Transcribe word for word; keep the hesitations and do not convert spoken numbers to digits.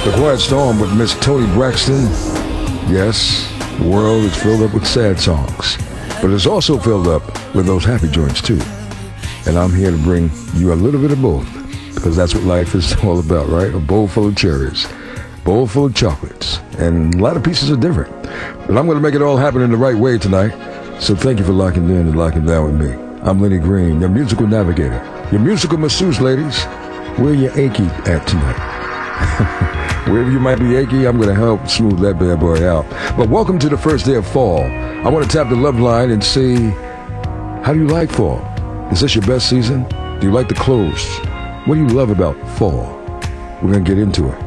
The Quiet Storm with Miss Toni Braxton. Yes, the world is filled up with sad songs, but it's also filled up with those happy joints too. And I'm here to bring you a little bit of both, because that's what life is all about, right? A bowl full of cherries, bowl full of chocolates, and a lot of pieces are different. But I'm going to make it all happen in the right way tonight. So thank you for locking in and locking down with me. I'm Lenny Green, your musical navigator, your musical masseuse, ladies. Where you achy at tonight? Wherever you might be achy, I'm going to help smooth that bad boy out. But welcome to the first day of fall. I want to tap the love line and see, how do you like fall? Is this your best season? Do you like the clothes? What do you love about fall? We're going to get into it.